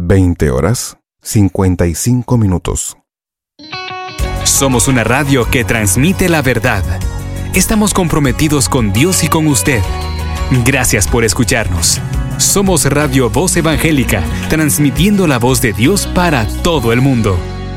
20:55. Somos una radio que transmite la verdad. Estamos comprometidos con Dios y con usted. Gracias por escucharnos. Somos Radio Voz Evangélica, transmitiendo la voz de Dios para todo el mundo.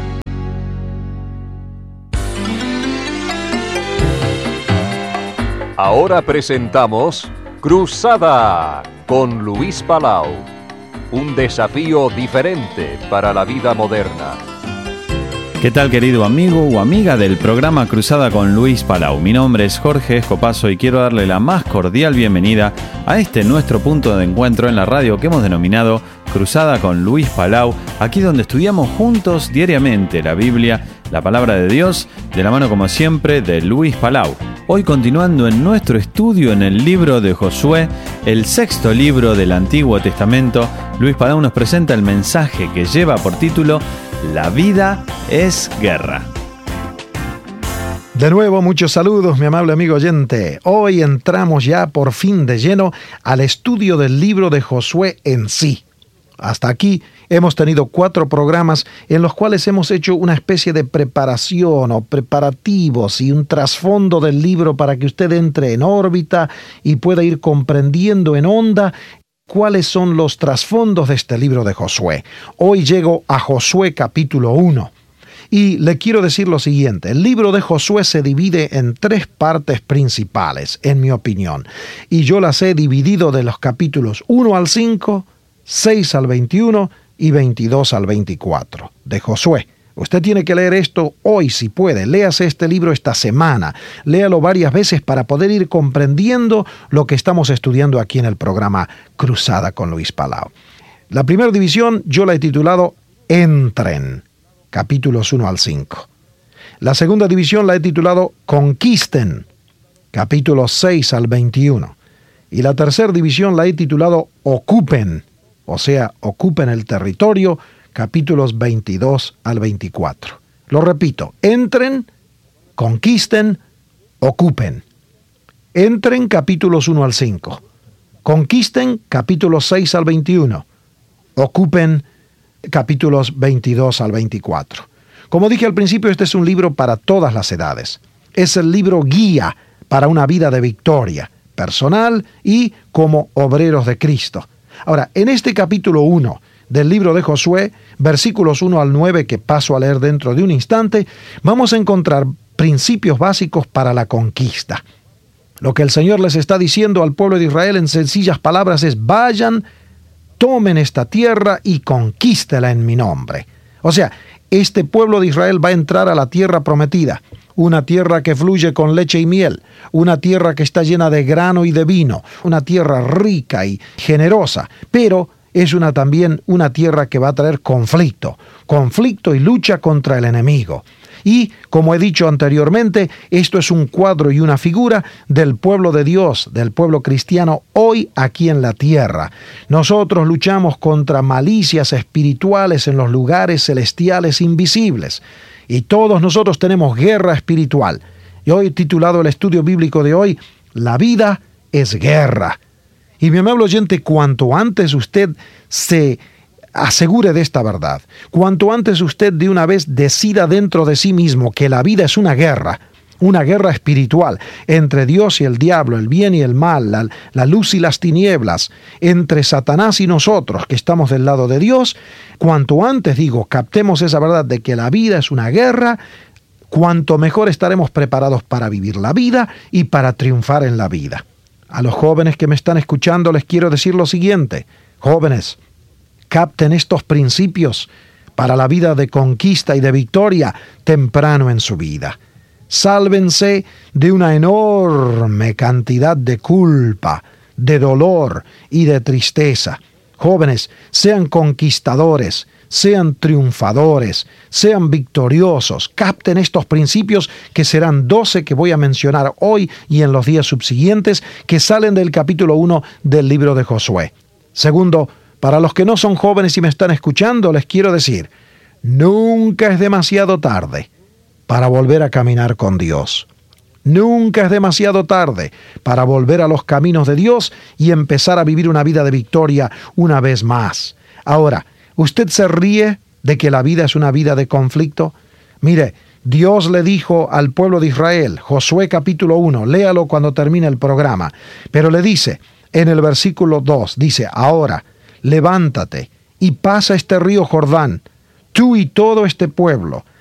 Ahora presentamos Cruzada con Luis Palau. Un desafío diferente para la vida moderna. ¿Qué tal, querido amigo o amiga del programa Cruzada con Luis Palau? Mi nombre es Jorge Escopazo y quiero darle la más cordial bienvenida a este nuestro punto de encuentro en la radio que hemos denominado Cruzada con Luis Palau, aquí donde estudiamos juntos diariamente la Biblia, la palabra de Dios, de la mano como siempre de Luis Palau. Hoy continuando en nuestro estudio en el libro de Josué, el sexto libro del Antiguo Testamento, Luis Palau nos presenta el mensaje que lleva por título La vida es guerra. De nuevo, muchos saludos, mi amable amigo oyente. Hoy entramos ya por fin de lleno al estudio del libro de Josué en sí. Hasta aquí hemos tenido 4 programas en los cuales hemos hecho una especie de preparación o preparativos y un trasfondo del libro para que usted entre en órbita y pueda ir comprendiendo en onda cuáles son los trasfondos de este libro de Josué. Hoy llego a Josué capítulo 1. Y le quiero decir lo siguiente, el libro de Josué se divide en 3 partes principales, en mi opinión. Y yo las he dividido de los capítulos 1 al 5, 6 al 21 y 22 al 24 de Josué. Usted tiene que leer esto hoy si puede. Léase este libro esta semana. Léalo varias veces para poder ir comprendiendo lo que estamos estudiando aquí en el programa Cruzada con Luis Palau. La primera división yo la he titulado Entren, capítulos 1 al 5. La segunda división la he titulado Conquisten, capítulos 6 al 21. Y la tercera división la he titulado Ocupen, o sea, ocupen el territorio, capítulos 22 al 24. Lo repito, entren, conquisten, ocupen. Entren, capítulos 1 al 5. Conquisten, capítulos 6 al 21. Ocupen, capítulos 22 al 24. Como dije al principio, este es un libro para todas las edades. Es el libro guía para una vida de victoria, personal y como obreros de Cristo. Ahora, en este capítulo 1 del libro de Josué, versículos 1 al 9, que paso a leer dentro de un instante, vamos a encontrar principios básicos para la conquista. Lo que el Señor les está diciendo al pueblo de Israel en sencillas palabras es: vayan, tomen esta tierra y conquístela en mi nombre. O sea, este pueblo de Israel va a entrar a la tierra prometida, una tierra que fluye con leche y miel, una tierra que está llena de grano y de vino, una tierra rica y generosa, pero es también una tierra que va a traer conflicto y lucha contra el enemigo. Y, como he dicho anteriormente, esto es un cuadro y una figura del pueblo de Dios, del pueblo cristiano hoy aquí en la tierra. Nosotros luchamos contra malicias espirituales en los lugares celestiales invisibles. Y todos nosotros tenemos guerra espiritual. Y hoy he titulado el estudio bíblico de hoy, La vida es guerra. Y mi amable oyente, cuanto antes usted se asegure de esta verdad, cuanto antes usted de una vez decida dentro de sí mismo que la vida es una guerra espiritual entre Dios y el diablo, el bien y el mal, la luz y las tinieblas, entre Satanás y nosotros que estamos del lado de Dios, cuanto antes, captemos esa verdad de que la vida es una guerra, cuanto mejor estaremos preparados para vivir la vida y para triunfar en la vida. A los jóvenes que me están escuchando les quiero decir lo siguiente: jóvenes, capten estos principios para la vida de conquista y de victoria temprano en su vida. Sálvense de una enorme cantidad de culpa, de dolor y de tristeza. Jóvenes, sean conquistadores, sean triunfadores, sean victoriosos. Capten estos principios que serán 12 que voy a mencionar hoy y en los días subsiguientes, que salen del capítulo 1 del libro de Josué. Segundo, para los que no son jóvenes y me están escuchando, les quiero decir, nunca es demasiado tarde para volver a caminar con Dios. Nunca es demasiado tarde para volver a los caminos de Dios y empezar a vivir una vida de victoria una vez más. Ahora, ¿Usted se ríe de que la vida es una vida de conflicto? Mire, Dios le dijo al pueblo de Israel, Josué capítulo 1, léalo cuando termine el programa, pero le dice, en el versículo 2, dice, ahora, levántate y pasa este río Jordán, tú y todo este pueblo,